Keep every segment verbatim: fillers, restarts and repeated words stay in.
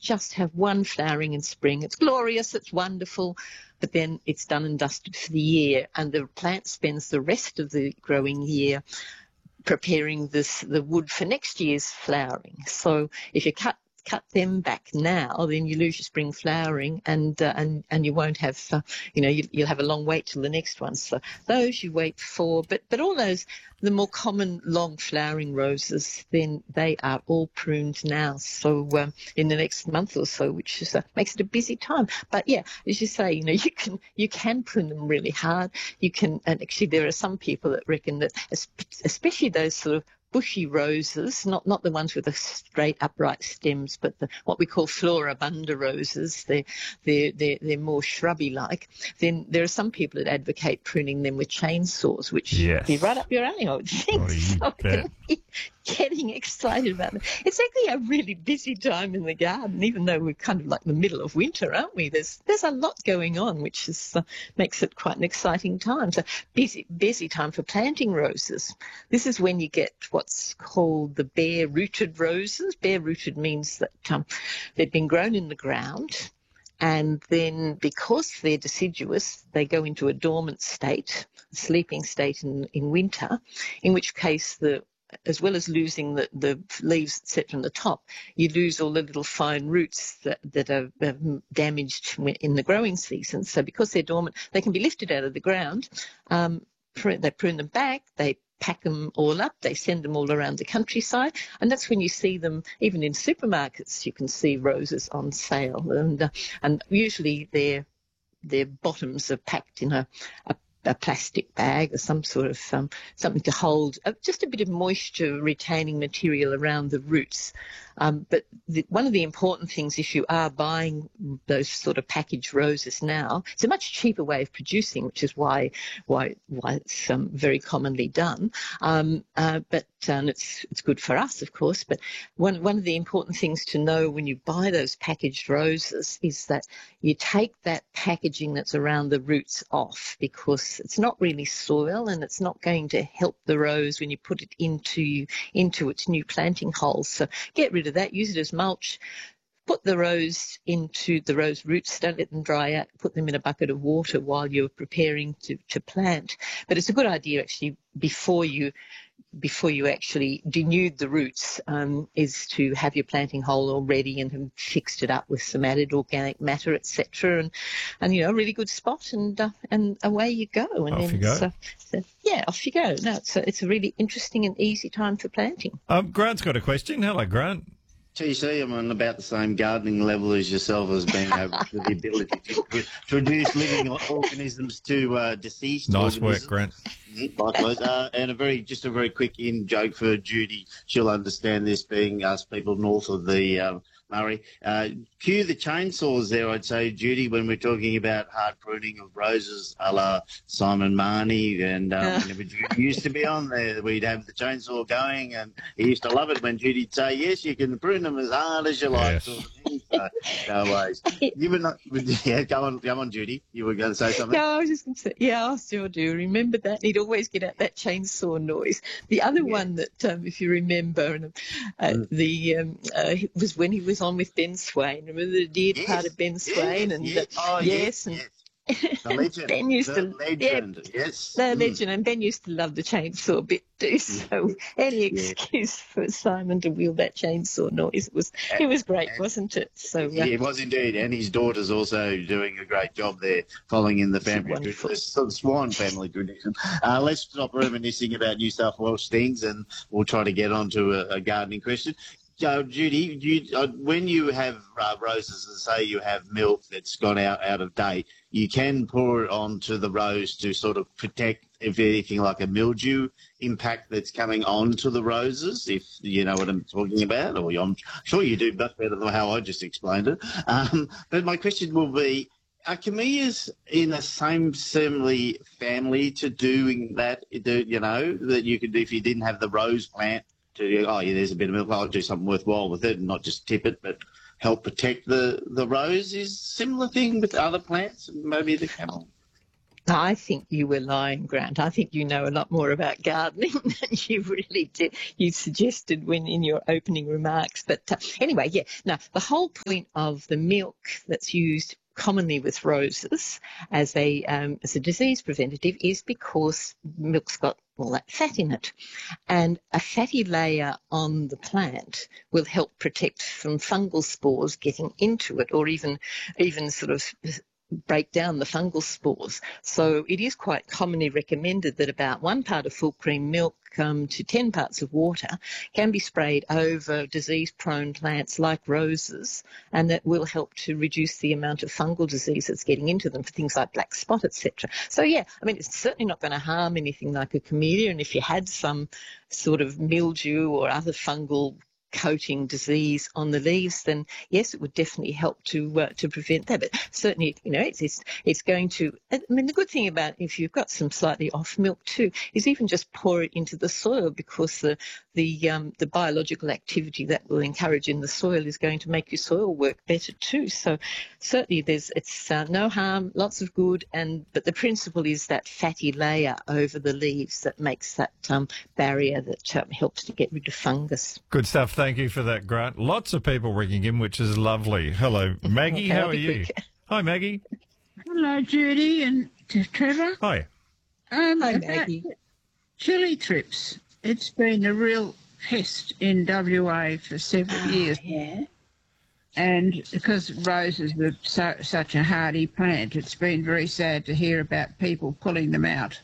just have one flowering in spring. It's glorious, it's wonderful, but then it's done and dusted for the year, and the plant spends the rest of the growing year preparing this the wood for next year's flowering. So if you cut cut them back now, then you lose your spring flowering, and uh, and and you won't have, uh, you know, you, you'll have a long wait till the next one. So those you wait for, but but all those, the more common long flowering roses, then they are all pruned now. So um, in the next month or so, which is uh, makes it a busy time. But yeah, as you say, you know, you can you can prune them really hard. You can, and actually there are some people that reckon that, especially those sort of bushy roses, not not the ones with the straight upright stems, but the what we call floribunda roses. They're they're they're, they're more shrubby like. Then there are some people that advocate pruning them with chainsaws, which yes. would be right up your alley, I would think. Oh, you so bet. Getting excited about it. It's actually a really busy time in the garden, even though we're kind of like the middle of winter, aren't we? There's there's a lot going on, which is uh, makes it quite an exciting time. So busy busy time for planting roses. This is when you get what's called the bare-rooted roses. Bare-rooted means that um, they've been grown in the ground, and then because they're deciduous, they go into a dormant state, a sleeping state in, in winter, in which case the as well as losing the, the leaves, et cetera, on the top, you lose all the little fine roots that, that are um, damaged in the growing season. So because they're dormant, they can be lifted out of the ground. Um, they prune them back, they pack them all up, they send them all around the countryside, and that's when you see them, even in supermarkets, you can see roses on sale. And uh, and usually their their bottoms are packed in a, a a plastic bag or some sort of um, something to hold uh, just a bit of moisture retaining material around the roots. Um, but the, one of the important things, if you are buying those sort of packaged roses now, it's a much cheaper way of producing, which is why why why it's um, very commonly done. Um, uh, but um, it's it's good for us, of course. But one one of the important things to know when you buy those packaged roses is that you take that packaging that's around the roots off, because it's not really soil and it's not going to help the rose when you put it into into its new planting holes. So get rid of that, use it as mulch, put the rose into the rose roots, don't let them dry out, put them in a bucket of water while you're preparing to, to plant. But it's a good idea actually before you before you actually denude the roots um, is to have your planting hole all ready and have fixed it up with some added organic matter, et cetera, and and you know, a really good spot, and uh, and away you go. And off then you go. So, so, yeah, off you go. No, it's a, it's a really interesting and easy time for planting. Um, Grant's got a question. Hello, Grant. T C, I'm on about the same gardening level as yourself, as being able to the ability to produce living organisms to uh, deceased Nice organisms. work, Grant. Likewise, uh, and a very just a very quick in joke for Judy. She'll understand this, being us people north of the um, Murray. Uh, cue the chainsaws there, I'd say, Judy, when we're talking about hard pruning of roses, a la Simon Marnie, and um, whenever Judy used to be on there, we'd have the chainsaw going, and he used to love it when Judy'd say, "Yes, you can prune them as hard as you like." Yes. Sort of thing. So, no worries. You were not, yeah, go on, come on, Judy. You were going to say something. No, I was just going to say, yeah, I still do remember that. He'd always get out that chainsaw noise. The other yeah. one that, um, if you remember, uh, mm. the um, uh, was when he was on with Ben Swain. Remember the dear yes, part of Ben Swain? Yes, and yes, uh, oh, yes, yes, and yes. The legend. Ben used the to, legend, yeah, yes. The mm. legend, and Ben used to love the chainsaw bit too. So any excuse yeah. for Simon to wield that chainsaw noise, it was and, it was great, and, wasn't it? So uh, it was indeed, and his daughter's also doing a great job there, following in the family tradition, the Swan family tradition. Uh, let's stop reminiscing about New South Wales things, and we'll try to get on to a, a gardening question. So, Judy, you, uh, when you have uh, roses and say you have milk that's gone out, out of date, you can pour it onto the rose to sort of protect, if anything, like a mildew impact that's coming onto the roses, if you know what I'm talking about, or I'm sure you do much better than how I just explained it. Um, but my question will be, are camellias in the same similar family to doing that, you know, that you could do if you didn't have the rose plant? To, oh, yeah, there's a bit of milk, I'll do something worthwhile with it and not just tip it, but help protect the, the rose. Is similar thing with other plants, maybe the camel? I think you were lying, Grant. I think you know a lot more about gardening than you really did. You suggested when in your opening remarks. But uh, anyway, yeah. Now, the whole point of the milk that's used commonly with roses as a um, as a disease preventative is because milk's got all that fat in it, and a fatty layer on the plant will help protect from fungal spores getting into it, or even even sort of break down the fungal spores. So it is quite commonly recommended that about one part of full cream milk um, to ten parts of water can be sprayed over disease-prone plants like roses, and that will help to reduce the amount of fungal disease that's getting into them for things like black spot, et cetera. So, yeah, I mean, it's certainly not going to harm anything like a camellia, and if you had some sort of mildew or other fungal coating disease on the leaves, then yes, it would definitely help to uh, to prevent that. But certainly, you know, it's, it's it's going to. I mean, the good thing about if you've got some slightly off milk too is even just pour it into the soil, because the the um, the biological activity that will encourage in the soil is going to make your soil work better too. So certainly, there's it's uh, no harm, lots of good, and but the principle is that fatty layer over the leaves that makes that um, barrier that um, helps to get rid of fungus. Good stuff. Thank you for that, Grant. Lots of people ringing in, which is lovely. Hello, Maggie. Okay, how are you? quick. Hi, Maggie. Hello, Judy and Trevor. Hi. Um, Hi, about Maggie. chili thrips. It's been a real pest in W A for several years. Yeah. And because roses are so, such a hardy plant, it's been very sad to hear about people pulling them out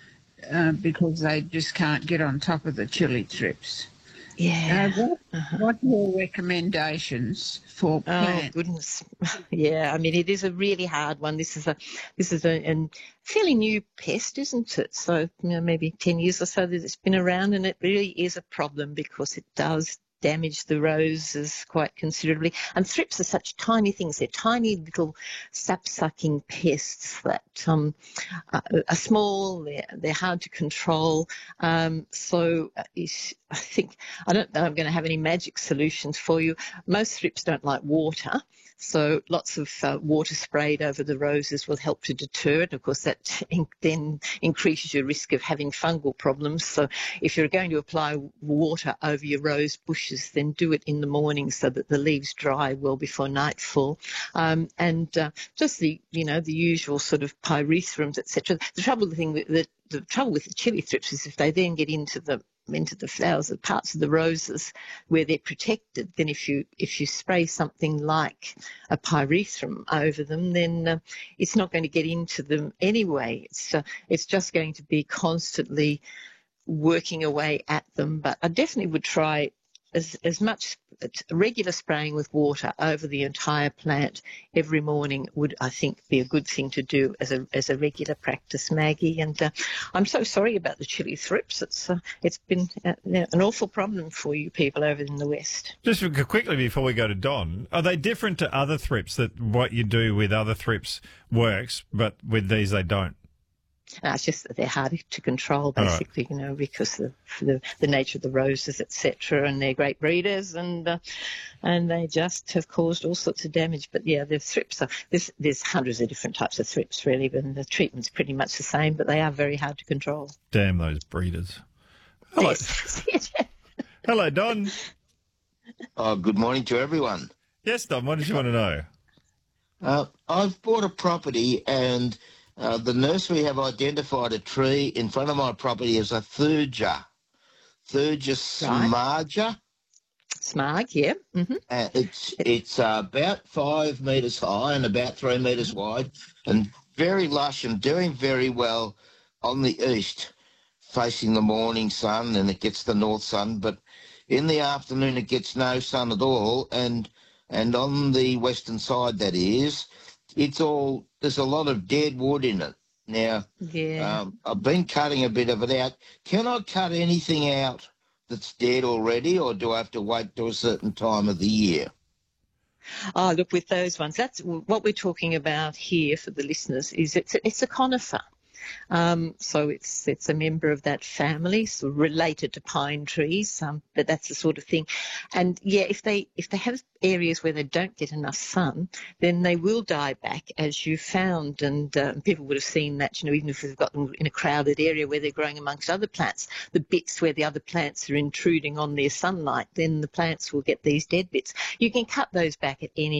uh, because they just can't get on top of the chili thrips. Yeah. Uh, what, Uh-huh. what are your recommendations for Oh plants? goodness, yeah. I mean, it is a really hard one. This is a this is a, a fairly new pest, isn't it? So you know, maybe ten years or so that it's been around, and it really is a problem because it does damage the roses quite considerably. And thrips are such tiny things. They're tiny little sap-sucking pests that um, are, are small. They're, they're hard to control. Um, so uh, it's, I think, I don't know I'm going to have any magic solutions for you. Most thrips don't like water. So lots of uh, water sprayed over the roses will help to deter it. Of course, that in, then increases your risk of having fungal problems. So if you're going to apply water over your rose bushes, then do it in the morning so that the leaves dry well before nightfall. Um, and uh, just the, you know, the usual sort of pyrethrum, et cetera. The trouble, the thing with the, the trouble with the chili thrips is if they then get into the into the flowers, the parts of the roses where they're protected, then if you if you spray something like a pyrethrum over them, then uh, it's not going to get into them anyway. It's uh, it's just going to be constantly working away at them. But I definitely would try as as much regular spraying with water over the entire plant every morning would, I think, be a good thing to do as a as a regular practice, Maggie. And uh, I'm so sorry about the chili thrips. It's uh, it's been uh, an awful problem for you people over in the West. Just quickly before we go to Don, are they different to other thrips, that what you do with other thrips works, but with these they don't? No, it's just that they're harder to control, All basically, you know, because of the, the nature of the roses, et cetera, and they're great breeders, and uh, and they just have caused all sorts of damage. But yeah, the thrips are there's there's hundreds of different types of thrips, really, and the treatment's pretty much the same, but they are very hard to control. Damn those breeders. Hello, Yes. Hello, Don. Oh, good morning to everyone. Yes, Don. What did you want to know? Uh, I've bought a property and uh, the nursery have identified a tree in front of my property as a thuja. Thuja smarja. Smart, yeah. Mm-hmm. Uh, it's it's uh, about five metres high and about three metres wide and very lush and doing very well on the east, facing the morning sun, and it gets the north sun. But in the afternoon it gets no sun at all, and and on the western side, that is, it's all, there's a lot of dead wood in it. Now, Yeah. um, I've been cutting a bit of it out. Can I cut anything out that's dead already, or do I have to wait to a certain time of the year? Oh, look, with those ones, that's what we're talking about here for the listeners, is it's a, it's a conifer. Um, so it's it's a member of that family, so related to pine trees, um, but that's the sort of thing. And yeah, if they if they have areas where they don't get enough sun, then they will die back, as you found. And uh, people would have seen that, you know, even if they've got them in a crowded area where they're growing amongst other plants, the bits where the other plants are intruding on their sunlight, then the plants will get these dead bits. You can cut those back at any